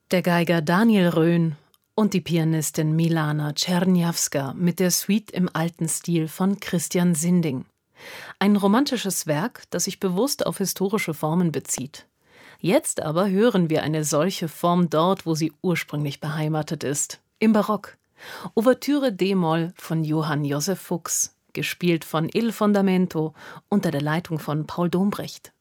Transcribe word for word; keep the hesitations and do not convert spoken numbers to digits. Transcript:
Der Geiger Daniel Röhn und die Pianistin Milana Czerniawska mit der Suite im alten Stil von Christian Sinding. Ein romantisches Werk, das sich bewusst auf historische Formen bezieht. Jetzt aber hören wir eine solche Form dort, wo sie ursprünglich beheimatet ist, im Barock. Ouvertüre d-Moll von Johann Joseph Fuchs, gespielt von Il Fondamento unter der Leitung von Paul Dombrecht.